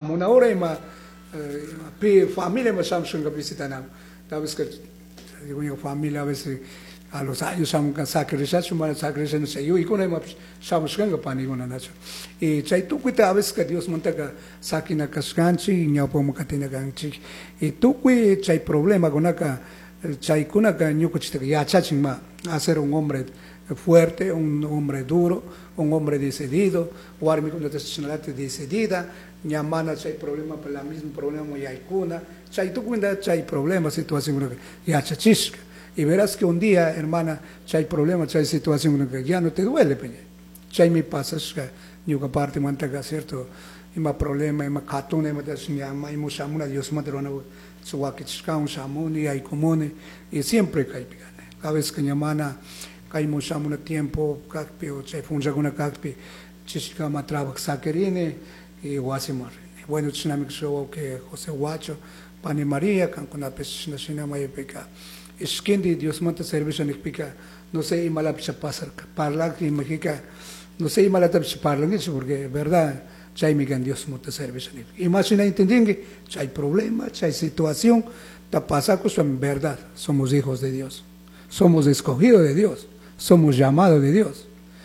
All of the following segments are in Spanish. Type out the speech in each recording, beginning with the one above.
una hora y más familia me Samsung que visitan sabes que digo familia a veces a los años sacrificio más sacrificio no sé yo y con más Samsung que pani con nacho y chay tú cuita a veces que Dios monta que sakina kaskanchi y no podemos catina ganchi y tú cuita chay problema con acá chay con acá yo que ya chaching más hacer un hombre fuerte, un hombre duro, un hombre decidido, warmi con personalidad decidida, ñamana chay problema por la misma problema y hay cuna, chay tu cuenta chay problema, situación que ya chachisca. Y verás que un día, hermana, chay problema, chay situación que ya no te duele, peña. Chay me pasa, yo que parte mantaga, ¿cierto? Y más problema, y más catún, y más desñama, y musamuna, Dios materona, suwakichka, un samun, y hay comune, y siempre cae pegane. A veces que ñamana, caímos a un tiempo, cacpi, o se funja con una cacpi, chichica matraba saquerine y guasimar. Bueno, tsunami show que José Guacho, Pani María, con una persona sin amaya peca. Es quien de Dios manta servicio en pica, no sé, y mala pisa pasar, parla que mexica, no sé, y mala tapsa parla, porque verdad, chay me gan Dios manta servicio en pica. Imagina, entendien que hay problema, hay situación, ta pasa cosa en verdad, somos hijos de Dios, somos escogidos de Dios. Somos llamados de Dios.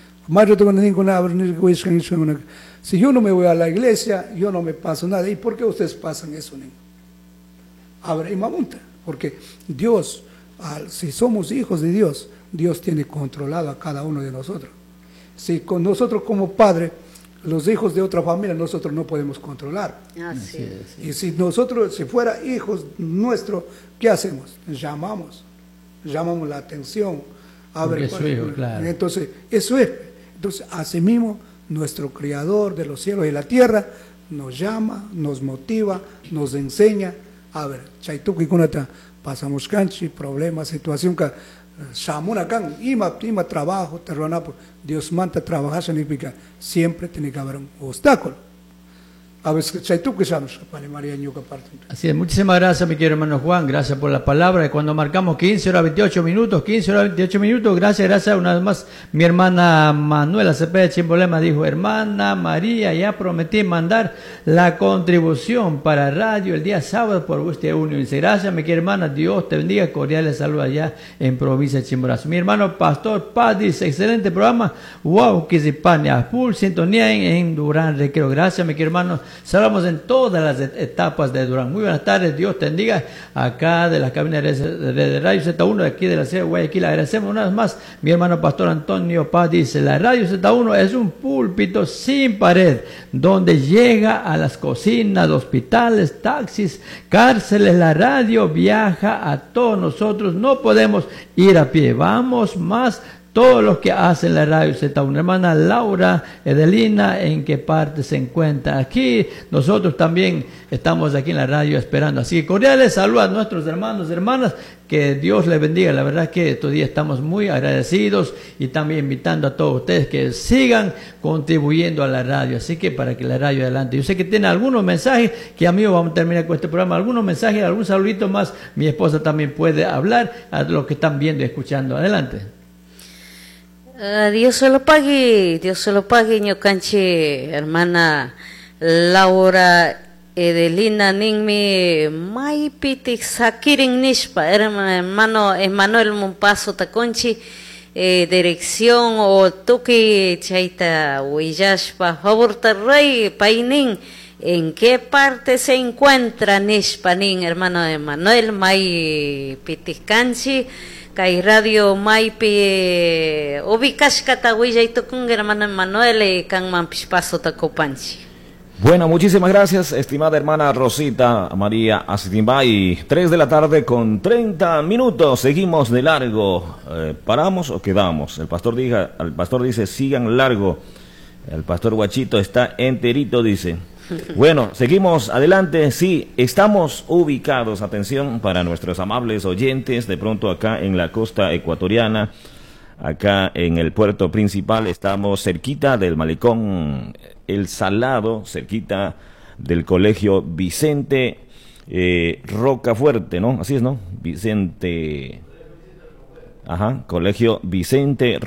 Si yo no me voy a la iglesia, yo no me paso nada. ¿Y por qué ustedes pasan eso? Abre y mamunta. Porque Dios, si somos hijos de Dios, Dios tiene controlado a cada uno de nosotros. Si con nosotros como padre, los hijos de otra familia, nosotros no podemos controlar. Así es. Y si nosotros, si fuera hijos nuestros, ¿qué hacemos? Llamamos la atención. Porque es su hijo, claro. Entonces, eso es. Entonces, asimismo, nuestro Creador de los cielos y la tierra nos llama, nos motiva, nos enseña. A ver, chaytuki kunata, pasamos canchi, problemas, situación que Shamuna kan, ima trabajo, terronapo, Dios manda trabajar, significa siempre tiene que haber un obstáculo. A veces, así es, muchísimas gracias, mi querido hermano Juan, gracias por la palabra. Y cuando marcamos 15 horas 28 minutos, gracias una vez más. Mi hermana Manuela Cepeda Chimbolema dijo: hermana María, ya prometí mandar la contribución para radio el día sábado por usted uno. Dice: gracias, mi querida hermana, Dios te bendiga, cordiales saludos allá en provincia de Chimborazo. Mi hermano Pastor Paz dice: excelente programa, wow, que se pane a full sintonía en Durán Recreo. Gracias, mi querido hermano. Saludamos en todas las etapas de Durán. Muy buenas tardes, Dios te bendiga. Acá de la cabina de Radio Z1, de aquí de la ciudad de Guayaquil, agradecemos una vez más. Mi hermano Pastor Antonio Paz dice: la Radio Z1 es un púlpito sin pared, donde llega a las cocinas, hospitales, taxis, cárceles. La radio viaja a todos nosotros, no podemos ir a pie, vamos más todos los que hacen la Radio Z1. Hermana Laura Edelina, ¿en qué parte se encuentra? Aquí, nosotros también estamos aquí en la radio esperando. Así que cordiales saludos a nuestros hermanos y hermanas, que Dios les bendiga. La verdad que estos días estamos muy agradecidos y también invitando a todos ustedes que sigan contribuyendo a la radio. Así que para que la radio adelante. Yo sé que tienen algunos mensajes, que amigos, vamos a terminar con este programa. Algunos mensajes, algún saludito más. Mi esposa también puede hablar a los que están viendo y escuchando. Adelante. Dios se lo pague, ñocanchi, hermana Laura Edelina, Ningmi, Maipitik, Sakirin Nishpa, hermano Emanuel Monpaso Taconchi, dirección o Tuki Chaita Huillashpa, favor Rey Painin. ¿En qué parte se encuentra Nishpanin, hermano Emanuel, Maipitik Kai Radio Maipi ubicashkata Huillaytukun, hermano Manuel, Kanman Pispaso Tacopanchi. Bueno, muchísimas gracias, estimada hermana Rosita María Acitimbay. 3 de la tarde con 30 minutos. Seguimos de largo. ¿Paramos o quedamos? El pastor dice: sigan largo. El pastor Guachito está enterito, dice. Bueno, seguimos adelante. Sí, estamos ubicados, atención, para nuestros amables oyentes, de pronto acá en la costa ecuatoriana, acá en el puerto principal, estamos cerquita del malecón El Salado, cerquita del colegio Vicente Rocafuerte, ¿no? Así es, ¿no? Colegio Vicente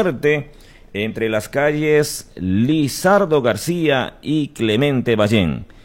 Rocafuerte, entre las calles Lizardo García y Clemente Ballén.